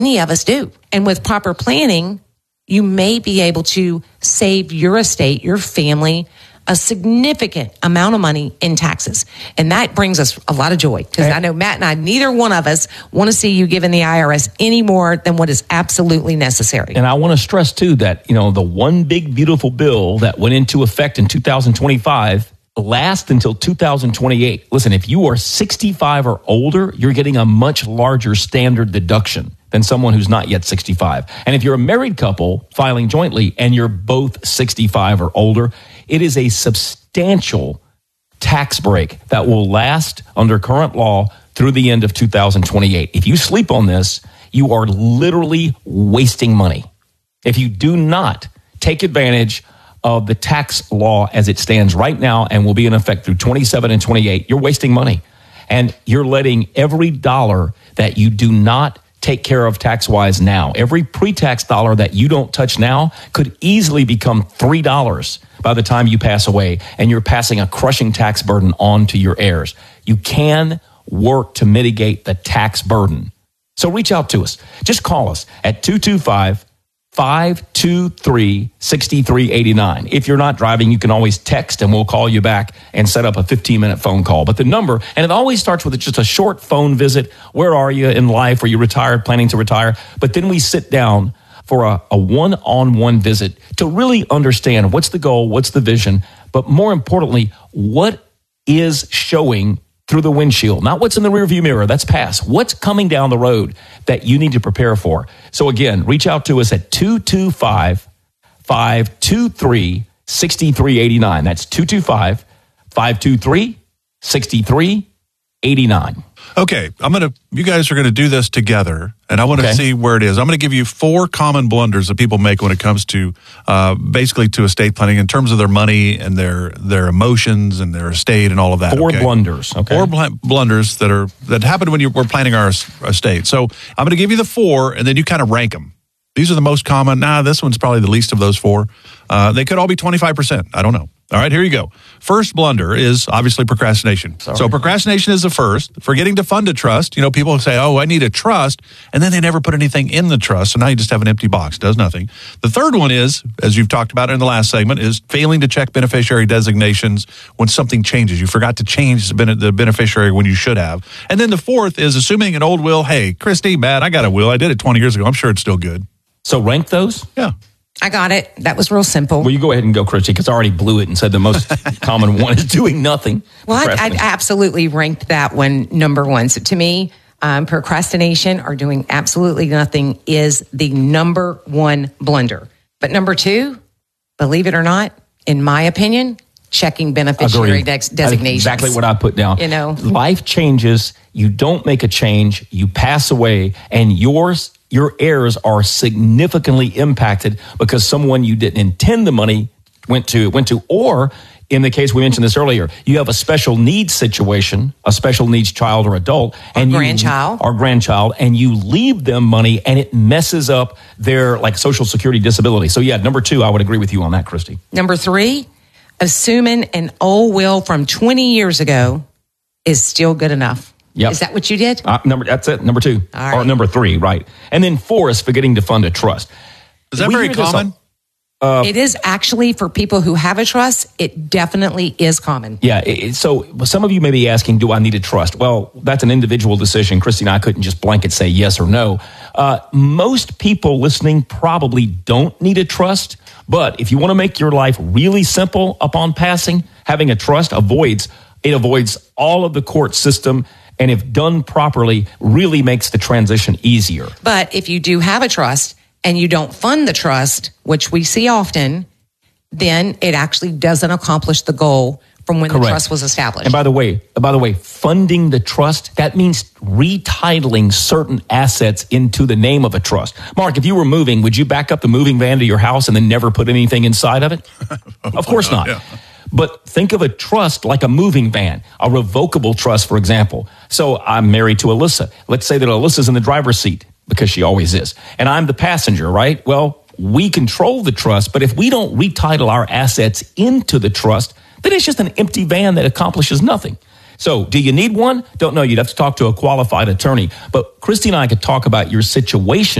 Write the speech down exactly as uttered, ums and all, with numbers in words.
Many of us do. And with proper planning, you may be able to save your estate, your family, a significant amount of money in taxes. And that brings us a lot of joy because I know Matt and I, neither one of us want to see you giving the I R S any more than what is absolutely necessary. And I want to stress too that, you know, the one big beautiful bill that went into effect in two thousand twenty-five lasts until two thousand twenty-eight. Listen, if you are sixty-five or older, you're getting a much larger standard deduction than someone who's not yet sixty-five. And if you're a married couple filing jointly and you're both sixty-five or older, it is a substantial tax break that will last under current law through the end of two thousand twenty-eight. If you sleep on this, you are literally wasting money. If you do not take advantage of the tax law as it stands right now and will be in effect through twenty-seven and twenty-eight, you're wasting money. And you're letting every dollar that you do not take care of tax-wise now, every pre-tax dollar that you don't touch now could easily become three dollars by the time you pass away, and you're passing a crushing tax burden on to your heirs. You can work to mitigate the tax burden. So reach out to us. Just call us at two two five, five two three, six three eight nine. If you're not driving, you can always text and we'll call you back and set up a fifteen-minute phone call. But the number, and it always starts with just a short phone visit. Where are you in life? Are you retired, planning to retire? But then we sit down for a, a one-on-one visit to really understand what's the goal, what's the vision, but more importantly, what is showing through the windshield, not what's in the rearview mirror, that's past. What's coming down the road that you need to prepare for? So again, reach out to us at two two five, five two three, six three eight nine. That's two two five, five two three, six three eight nine. Okay, I'm going to, you guys are going to do this together, and I want to Okay. see where it is. I'm going to give you four common blunders that people make when it comes to uh, basically to estate planning in terms of their money and their their emotions and their estate and all of that. Four okay? blunders. Okay. Four bl- blunders that are that happen when you, we're planning our es- estate. So I'm going to give you the four, and then you kind of rank them. These are the most common. Nah, this one's probably the least of those four. Uh, they could all be twenty-five percent. I don't know. All right, here you go. First blunder is obviously procrastination. Sorry. So procrastination is the first. Forgetting to fund a trust. You know, people say, oh, I need a trust, and then they never put anything in the trust, so now you just have an empty box. Does nothing. The third one is, as you've talked about in the last segment, is failing to check beneficiary designations when something changes. You forgot to change the, bene- the beneficiary when you should have. And then the fourth is assuming an old will. Hey, Christy, Matt, I got a will. I did it twenty years ago. I'm sure it's still good. So rank those? Yeah. I got it. That was real simple. Well, you go ahead and go, Christy, because I already blew it and said the most common one is doing nothing. Well, I, I Procrastination. absolutely ranked that one number one. So to me, um, procrastination or doing absolutely nothing is the number one blunder. But number two, believe it or not, in my opinion, checking beneficiary Agreed. de- That's designations. exactly what I put down. You know, life changes. You don't make a change. You pass away, and yours, your heirs are significantly impacted because someone you didn't intend the money went to went to, or in the case we mentioned this earlier, you have a special needs situation, a special needs child or adult, and or you, grandchild, or grandchild, and you leave them money, and it messes up their like Social Security disability. So yeah, number two, I would agree with you on that, Christy. Number three, assuming an old will from twenty years ago is still good enough. Yep. Is that what you did? Uh, number that's it. Number two, All right. or number three, right? And then four is forgetting to fund a trust. Is that We very hear this common? Uh, it is actually for people who have a trust. It definitely is common. Yeah. It, so some of you may be asking, do I need a trust? Well, that's an individual decision. Christy and I couldn't just blanket say yes or no. Uh, most people listening probably don't need a trust. But if you want to make your life really simple upon passing, having a trust avoids, it avoids all of the court system. And if done properly, really makes the transition easier. But if you do have a trust and you don't fund the trust, which we see often, then it actually doesn't accomplish the goal from when Correct. the trust was established. And by the way, by the way, funding the trust, that means retitling certain assets into the name of a trust. Mark, if you were moving, would you back up the moving van to your house and then never put anything inside of it? Of course not. Yeah. But think of a trust like a moving van, a revocable trust, for example. So I'm married to Alyssa. Let's say that Alyssa's in the driver's seat, because she always is, and I'm the passenger, right? Well, we control the trust, but if we don't retitle our assets into the trust, then it's just an empty van that accomplishes nothing. So do you need one? Don't know. You'd have to talk to a qualified attorney. But Christy and I could talk about your situation